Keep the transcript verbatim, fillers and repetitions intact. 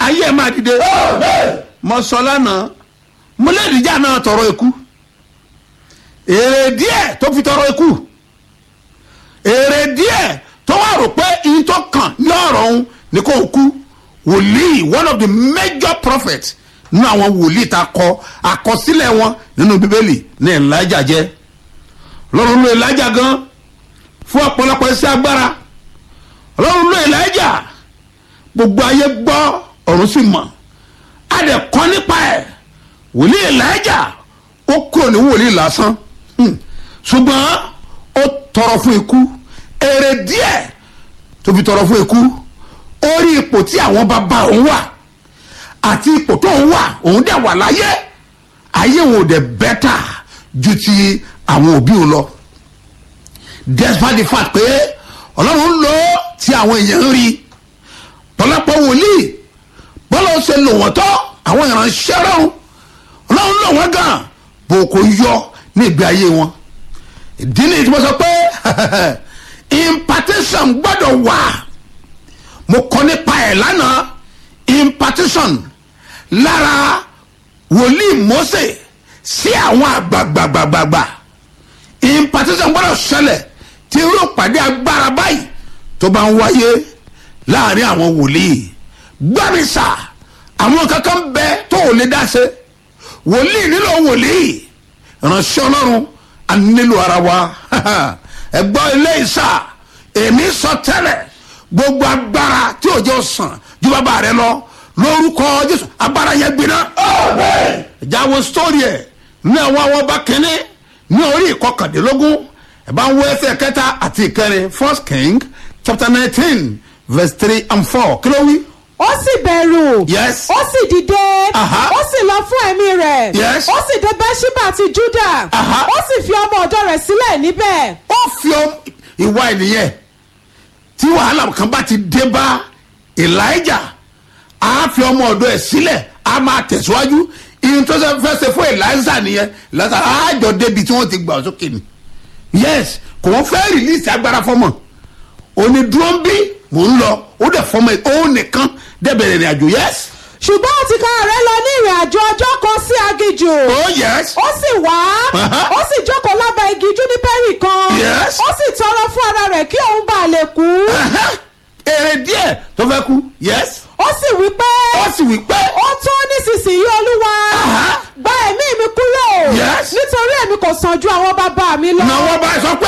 ayé ẹ̀ máa dìde. mo sọ lánàá mo lè dìjà náà tọrọ ikú èrè díẹ̀ tó fi tọrọ ikú èrè díẹ̀ tó wà rò pé iye tó kàn ní ọ̀rọ̀ òun ni kò kú. wòlíì one of the major prophets nínú àwọn wòlíì tá a kọ àkọsílẹ̀ wọn nínú bíbélì ní Èlíjà jẹ́. Ọlọ́run ló Èlíjà gan fún ọ̀pọ̀lọpọ̀ iṣẹ́ agbára. Ọlọ́run ló Èlíjà gbogbo ayé gbọ́ ọ̀run sì mọ̀ a dẹ̀ kọ́ nípa ẹ̀. wòlíì Èlíjà ó kúrò ní wòlíì lásán ṣùgbọ́n ó tọrọ fún ikú èrè díẹ̀ tó fi tọrọ fún ikú orí ipò tí àwọn bàbá òun wà àti ipò tó ń wà òun dẹ̀ wà láyé ayé òun dẹ̀ bẹ́tà ju ti àwọn òbí òun lọ despite the fact pé Ọlọ́run ń lò tí àwọn èèyàn ń rí pọ̀lọpọ̀ wòlíì bọ́lá ó ṣe lò wọ́n tọ́ àwọn ìránṣẹ́ Ọlọ́run Ọlọ́run lò wọ́n gan bó kò yọ ní ìgbé ayé wọn. ìdí ni tí mo sọ pé impartation gbọ́dọ̀ wà. mo kọ́ nípa ẹ̀ lánàá impartation lára wòlíì Mósè sí àwọn àgbàgbàgbàgbà. impartation gbọ́dọ̀ ṣẹlẹ̀ tí irú pàdé agbára báyìí tó bá ń wáyé láàrin àwọn wòlíì. gbàmísà àwọn kankan bẹ tó ò lè dá ṣe wòlíì nílò wòlíì ránṣẹ́ Ọlọ́run a nílò ara wa. ẹgbọ́n ilé ìsà èmi sọ tẹ́lẹ̀ gbogbo agbára tí òjò sàn ju bàbá rẹ lọ lórúkọ Jésù agbára yẹn gbiná. ìjáwó sítórì ẹ̀ ní àwọn àwọn ọba kínní ní orí ìkọkàndínlógún ẹ̀ bá ń wọ ẹsẹ̀ kẹta àti ìkẹrin First King chapter nineteen verse three and four kí ló wí. ó sì bẹ̀rù. yes. ó sì dìde. Aha. ó sì lọ fún ẹ̀mí rẹ̀. yes. ó sì dé Bẹ́ṣíbà àti Júdà. Aha. ó sì fi ọmọ ọ̀dọ̀ rẹ̀ sílẹ̀ níbẹ̀. ó fi ìwà ènìyàn tí wàhálà kan bá ti dé bá Elijah á fi ọmọ ọ̀dọ̀ ẹ̀ sílẹ̀ á máa tẹ̀síwájú ìyẹn tó fẹ́ ṣe fún Elijah nìyẹn Elijah àjọ débi tí wọ́n ti gbà sókè ni. yes kò wọ́n fẹ́ rìlíìsì agbára fọmọ òní dúró ń bí mò ń lọ ó dẹ̀ fọmọ ó nìkan dẹ́bẹ̀rẹ̀ ìrìn àjò. yes. ṣùgbọ́n àtìkára rẹ̀ lọ ní ìrìn àjò ọjọ́ kan sí aginjù. oh yes. ó sì wá. Uh-huh. ó sì jókòó lábẹ́ igi júnípẹ́rì kan. Yes. ó sì tọrọ fún ara rẹ̀ kí òun bá lè kú. Uh-huh. èrè díẹ̀ tó fẹ́ kú. yes. ó sì wí pé. ó sì wí pé. ó tó nísinsìnyí Olúwa. Uh-huh. gba ẹ̀mí mi kúrò. Yes. nítorí èmi kò sàn ju àwọn bàbá mi lọ. náà wọ́n bá sọ pé